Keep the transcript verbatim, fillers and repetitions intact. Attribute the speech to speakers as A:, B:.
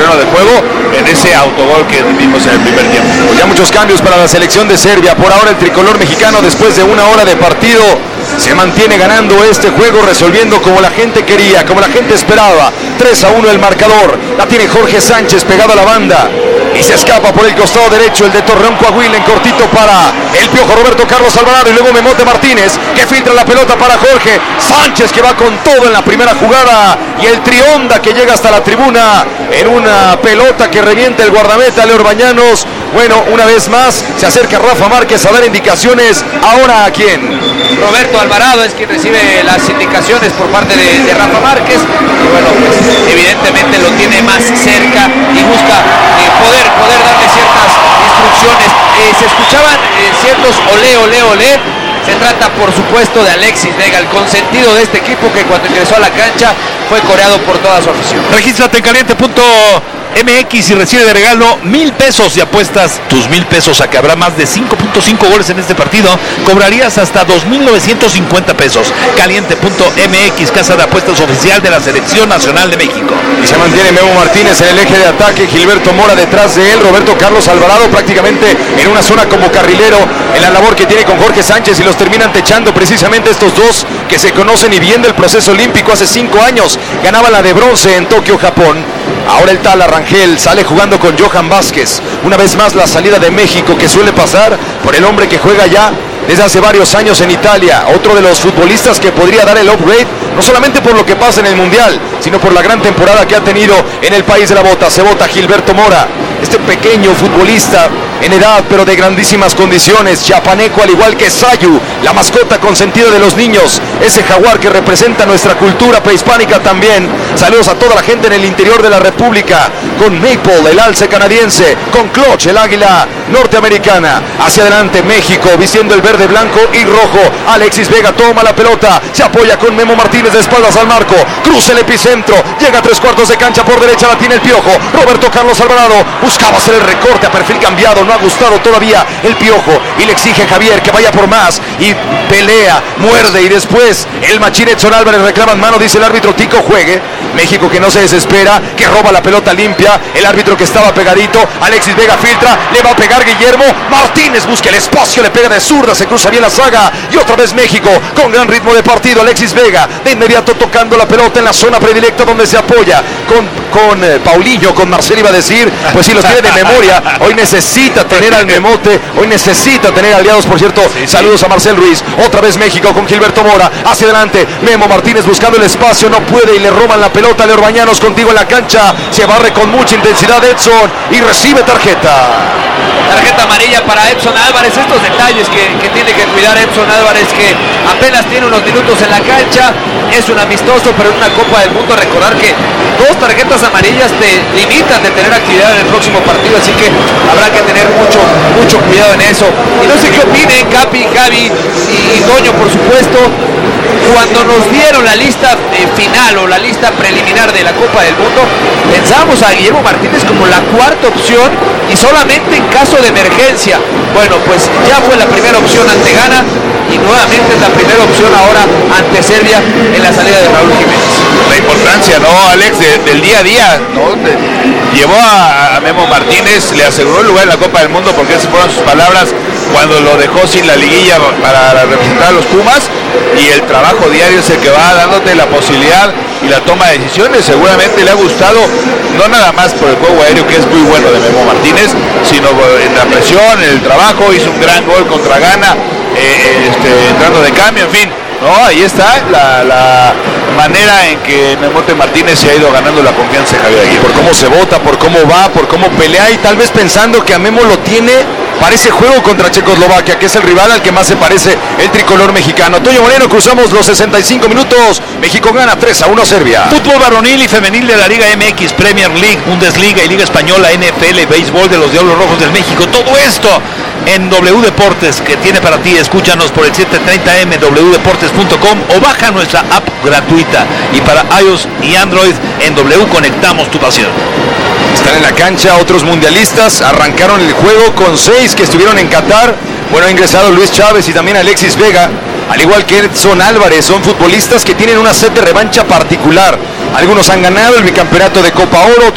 A: terreno de juego en ese autogol que vimos en el primer tiempo.
B: Ya muchos cambios para la selección de Serbia. Por ahora el tricolor mexicano, después de una hora de partido, se mantiene ganando este juego, resolviendo como la gente quería, como la gente esperaba. tres a uno el marcador. La tiene Jorge Sánchez pegado a la banda y se escapa por el costado derecho el de Torreón Coahuila, en cortito para el Piojo Roberto Carlos Alvarado, y luego Memote Martínez que filtra la pelota para Jorge Sánchez, que va con todo en la primera jugada, y el Trionda que llega hasta la tribuna en una pelota que revienta el guardameta Leo Orbañanos. Bueno, una vez más se acerca Rafa Márquez a dar indicaciones. Ahora ¿a quién?
C: Roberto Alvarado es quien recibe las indicaciones por parte de, de Rafa Márquez, y bueno, pues evidentemente lo tiene más cerca y busca eh, poder, poder darle ciertas instrucciones. Eh, se escuchaban eh, ciertos olé, olé, olé. Se trata por supuesto de Alexis Vega, el consentido de este equipo, que cuando ingresó a la cancha fue coreado por toda su afición.
D: Regístrate en caliente punto M X y recibe de regalo mil pesos y apuestas tus mil pesos a que habrá más de cinco punto cinco goles en este partido. Cobrarías hasta dos mil novecientos cincuenta pesos. Caliente punto M X, casa de apuestas oficial de la Selección Nacional de México.
B: Y se mantiene Memo Martínez en el eje de ataque, Gilberto Mora detrás de él, Roberto Carlos Alvarado prácticamente en una zona como carrilero, en la labor que tiene con Jorge Sánchez, y los terminan techando precisamente estos dos que se conocen y bien del proceso olímpico. Hace cinco años ganaba la de bronce en Tokio, Japón. Ahora el tal Arrangel sale jugando con Johan Vázquez. Una vez más la salida de México, que suele pasar por el hombre que juega ya desde hace varios años en Italia. Otro de los futbolistas que podría dar el upgrade, no solamente por lo que pasa en el Mundial, sino por la gran temporada que ha tenido en el país de la bota. Se vota Gilberto Mora, este pequeño futbolista en edad pero de grandísimas condiciones, chiapaneco al igual que Sayu, la mascota consentida de los niños, ese jaguar que representa nuestra cultura prehispánica también. Saludos a toda la gente en el interior de la República, con Maple, el alce canadiense, con Clutch, el águila norteamericana. Hacia adelante México, vistiendo el verde, blanco y rojo. Alexis Vega toma la pelota, se apoya con Memo Martínez de espaldas al marco, cruza el epicentro, llega a tres cuartos de cancha por derecha, la tiene el Piojo. Roberto Carlos Alvarado buscaba hacer el recorte a perfil cambiado, no ha gustado todavía el Piojo, y le exige a Javier que vaya por más, y pelea, muerde, y después el machín Edson Álvarez reclama en mano, dice el árbitro Tico juegue. México que no se desespera, que roba la pelota limpia, el árbitro que estaba pegadito. Alexis Vega filtra, le va a pegar Guillermo Martínez, busca el espacio, le pega de zurda, se cruza bien la saga, y otra vez México con gran ritmo de partido. Alexis Vega de inmediato tocando la pelota en la zona predilecta donde se apoya con, con eh, Paulinho, con Marcel iba a decir, pues si los tiene de memoria, hoy necesita tener al Memote, hoy necesita tener aliados, por cierto, sí, sí. Saludos a Marcel Ruiz. Otra vez México con Gilberto Mora, hacia adelante, Memo Martínez buscando el espacio, no puede y le roban la pelota. Leo Orbañanos contigo en la cancha, se barre con mucha intensidad Edson y recibe tarjeta.
C: Tarjeta amarilla para Edson Álvarez. Estos detalles que, que tiene que cuidar Edson Álvarez, que apenas tiene unos minutos en la cancha, es un amistoso, pero en una Copa del Mundo. Recordar que dos tarjetas amarillas te limitan de tener actividad en el próximo partido, así que habrá que tener mucho, mucho cuidado en eso. Y no sé qué opinen Capi, Javi y Toño, por supuesto, cuando nos dieron la lista eh, final o la lista preliminar de la Copa del Mundo, pensábamos a Guillermo Martínez como la cuarta opción y solamente en caso de emergencia. Bueno, pues ya fue la primera opción ante Ghana y nuevamente es la primera opción ahora ante Serbia en la salida de Raúl Jiménez.
A: La importancia, ¿no, Alex? De, del día a día, ¿no? De, llevó a, a Memo Martínez, le aseguró el lugar en la Copa del Mundo, porque esas fueron sus palabras cuando lo dejó sin la liguilla para representar a los Pumas, y el trabajo diario es el que va dándote la posibilidad y la toma de decisiones. Seguramente le ha gustado, no nada más por el juego aéreo, que es muy bueno de Memo Martínez, sino en la presión, en el trabajo. Hizo un gran gol contra Ghana, eh, este, entrando de cambio, en fin. No, ahí está la, la manera en que Memote Martínez se ha ido ganando la confianza de Javier Aguirre.
B: Por cómo se vota, por cómo va, por cómo pelea, y tal vez pensando que a Memo lo tiene para ese juego contra Checoslovaquia, que es el rival al que más se parece el tricolor mexicano. Toño Moreno, cruzamos los sesenta y cinco minutos. México gana tres a uno a Serbia.
D: Fútbol varonil y femenil de la Liga M X, Premier League, Bundesliga y Liga Española, N F L, béisbol de los Diablos Rojos del México. Todo esto en W Deportes, que tiene para ti. Escúchanos por el setecientos treinta M, w deportes punto com, o baja nuestra app gratuita. Y para iOS y Android, en W conectamos tu pasión.
B: Están en la cancha otros mundialistas. Arrancaron el juego con seis que estuvieron en Qatar. Bueno, ha ingresado Luis Chávez y también Alexis Vega, al igual que Edson Álvarez. Son futbolistas que tienen una sed de revancha particular. Algunos han ganado el bicampeonato de Copa Oro,